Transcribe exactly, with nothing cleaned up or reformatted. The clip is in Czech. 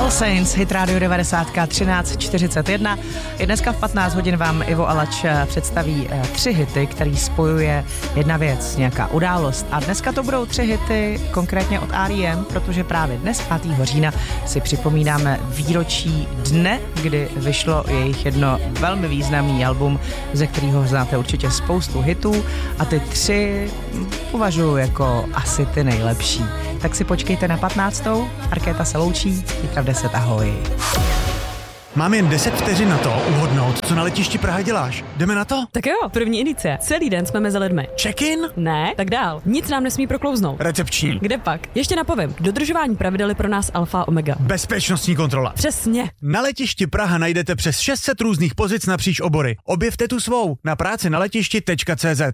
All Saints, hit Radio devadesát třináct čtyřicet jedna. I dneska v patnáct hodin vám Ivo Alač představí tři hity, který spojuje jedna věc, nějaká událost. A dneska to budou tři hity konkrétně od R E M, protože právě dnes, pátého října, si připomínáme výročí dne, kdy vyšlo jejich jedno velmi významný album, ze kterého znáte určitě spoustu hitů a ty tři považuji jako asi ty nejlepší. Tak si počkejte na patnáctou. Markéta se loučí, zítra v deset, ahoj. Mám jen deset vteřin na to uhodnout, co na letišti Praha děláš. Jdeme na to? Tak jo, první indicie. Celý den jsme mezi lidmi. Check-in? Ne, tak dál. Nic nám nesmí proklouznout. Recepční. Kde pak? Ještě napovím. Dodržování pravidel je pro nás alfa a omega. Bezpečnostní kontrola. Přesně. Na letišti Praha najdete přes šest set různých pozic napříč obory. Objevte tu svou na práci na letišti tečka cé zet.